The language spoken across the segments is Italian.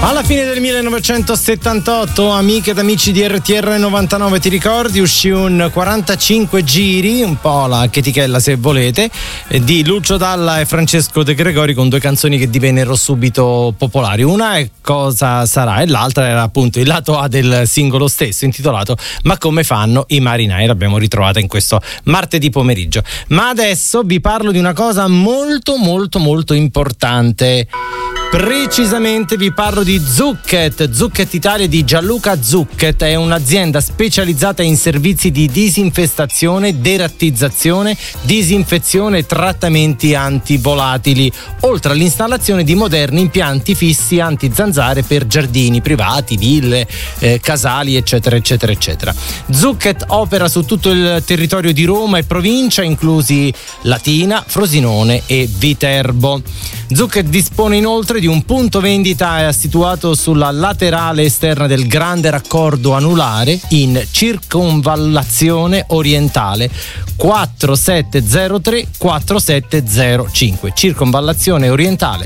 Alla fine del 1978, amiche ed amici di RTR 99, ti ricordi? Uscì un 45 giri, un po' la chetichella se volete, di Lucio Dalla e Francesco De Gregori, con due canzoni che divennero subito popolari. Una è Cosa sarà e l'altra era appunto il lato A del singolo stesso, intitolato Ma come fanno i marinai. L'abbiamo ritrovata in questo martedì pomeriggio. Ma adesso vi parlo di una cosa molto molto molto importante. Precisamente vi parlo di Zucchett. Zucchett Italia di Gianluca Zucchett è un'azienda specializzata in servizi di disinfestazione, derattizzazione, disinfezione e trattamenti antivolatili, oltre all'installazione di moderni impianti fissi antizanzare per giardini privati, ville, casali, eccetera eccetera eccetera. Zucchett opera su tutto il territorio di Roma e provincia, inclusi Latina, Frosinone e Viterbo. Zucchett dispone inoltre di un punto vendita situato sulla laterale esterna del grande raccordo anulare in circonvallazione orientale 4703-4705, circonvallazione orientale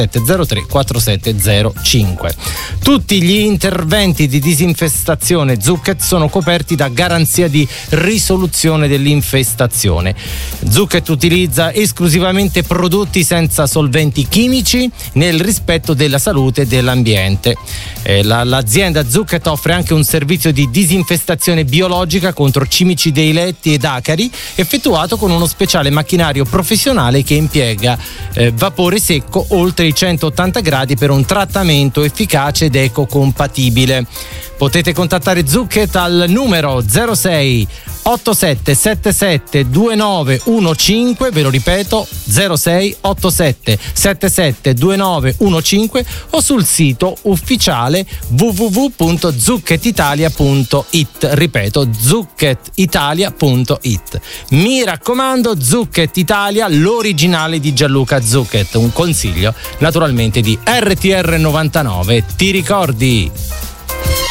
4703-4705. Tutti gli interventi di disinfestazione Zucchett sono coperti da garanzia di risoluzione dell'infestazione. Zucchett utilizza esclusivamente prodotti senza solventi chimici nel rispetto della salute e dell'ambiente. L'azienda Zucchett offre anche un servizio di disinfestazione biologica contro cimici dei letti ed acari, effettuato con uno speciale macchinario professionale che impiega vapore secco oltre i 180 gradi per un trattamento efficace ed ecocompatibile. Potete contattare Zucchett al numero 06 87 77 2915, ve lo ripeto 06 87 77 2915, o sul sito ufficiale www.zucchettitalia.it, ripeto zucchettitalia.it. Mi raccomando, Zucchett Italia, l'originale di Gianluca Zucchett, un consiglio naturalmente di RTR 99, ti ricordi?